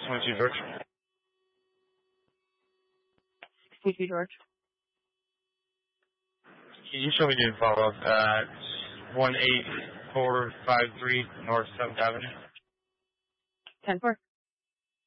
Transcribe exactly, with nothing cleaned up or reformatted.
twenty-two George. sixty-two George. Can you show me the follow up at one eight four five three North seventh Avenue? ten four.